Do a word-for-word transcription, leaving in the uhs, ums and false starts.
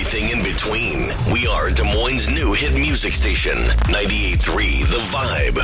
everything in between. We are Des Moines' new hit music station, ninety-eight point three The Vibe.